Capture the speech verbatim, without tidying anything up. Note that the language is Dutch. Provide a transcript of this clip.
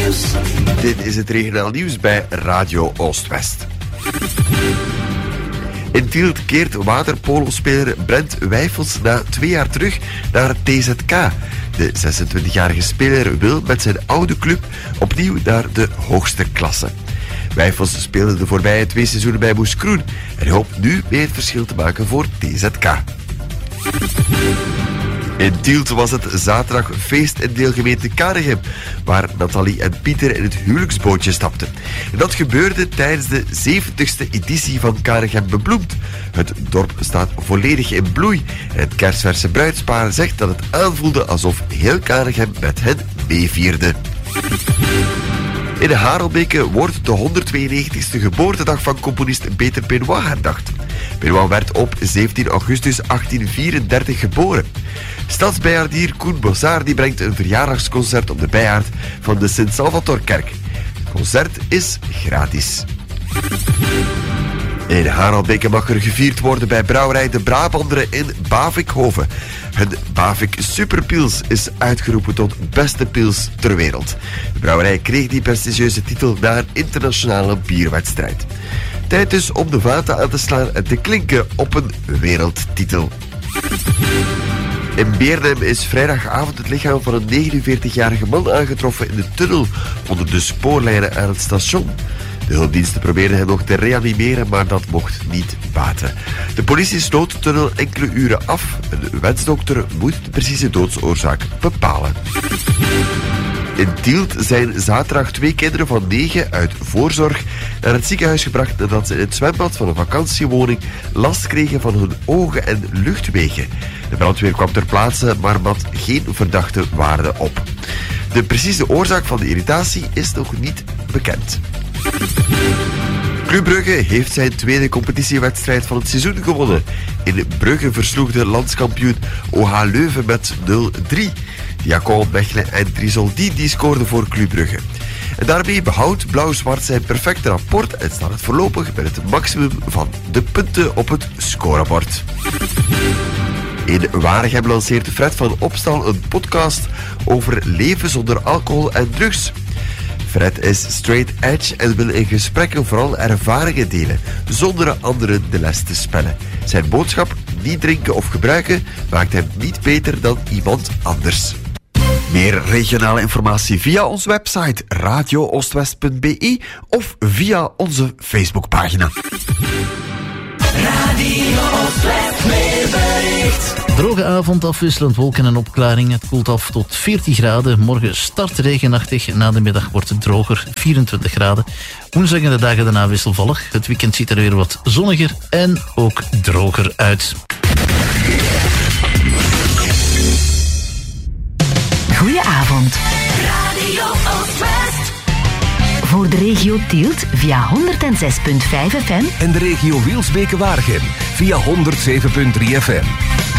nieuws. Dit is het regionaal nieuws bij Radio Oost-West. In Tielt keert waterpolospeler Brent Wijfels na twee jaar terug naar T Z K. De zesentwintigjarige speler wil met zijn oude club opnieuw naar de hoogste klasse. Wijfels speelde de voorbije twee seizoenen bij Moeskroen en hoopt nu mee het verschil te maken voor T Z K. In Tielt was het zaterdag feest in deelgemeente Karegem, waar Nathalie en Pieter in het huwelijksbootje stapten. En dat gebeurde tijdens de zeventigste editie van Karegem Bebloemd. Het dorp staat volledig in bloei en het kerstverse bruidspaar zegt dat het aanvoelde alsof heel Karegem met hen meevierde. In Harelbeke wordt de honderdtweeënnegentigste geboortedag van componist Peter Benoit herdacht. Benoit werd op zeventien augustus achttien vierendertig geboren. Stadsbijaardier Koen Bossaar die brengt een verjaardagsconcert op de bijaard van de Sint-Salvatorkerk. Het concert is gratis. In Harelbeke mag er gevierd worden bij brouwerij De Brabanderen in Bavikhoven. Hun Bavik Superpils is uitgeroepen tot beste pils ter wereld. De brouwerij kreeg die prestigieuze titel na een internationale bierwedstrijd. Tijd dus om de vaten aan te slaan en te klinken op een wereldtitel. In Beernem is vrijdagavond het lichaam van een negenenveertigjarige man aangetroffen in de tunnel onder de spoorlijnen aan het station. De hulpdiensten probeerden hem nog te reanimeren, maar dat mocht niet baten. De politie sloot de tunnel enkele uren af. Een wetsdokter moet de precieze doodsoorzaak bepalen. In Tielt zijn zaterdag twee kinderen van negen uit voorzorg naar het ziekenhuis gebracht nadat ze in het zwembad van een vakantiewoning last kregen van hun ogen en luchtwegen. De brandweer kwam ter plaatse, maar mat geen verdachte waarde op. De precieze oorzaak van de irritatie is nog niet bekend. Club Brugge heeft zijn tweede competitiewedstrijd van het seizoen gewonnen. In Brugge versloeg de landskampioen O H Leuven met nul drie. Jacob Mechelen en Trisoldi die scoorden voor Club Brugge. En daarmee behoudt Blauw-Zwart zijn perfecte rapport en staat het voorlopig met het maximum van de punten op het scorebord. In Waregem lanceert Fred van Opstal een podcast over leven zonder alcohol en drugs. Fred is straight edge en wil in gesprekken vooral ervaringen delen, zonder anderen de les te spellen. Zijn boodschap, niet drinken of gebruiken, maakt hem niet beter dan iemand anders. Meer regionale informatie via onze website radio oostwest punt b i of via onze Facebookpagina. Radio Oostwest weerbericht. Droge avond, afwisselend wolken en opklaring. Het koelt af tot veertien graden. Morgen start regenachtig. Na de middag wordt het droger, vierentwintig graden. Woensdag en de dagen daarna wisselvallig. Het weekend ziet er weer wat zonniger en ook droger uit. Goedenavond. Radio Oostwest. Voor de regio Tielt via honderd zes komma vijf F M. En de regio Wielsbeke-Waregem via honderd zeven komma drie F M.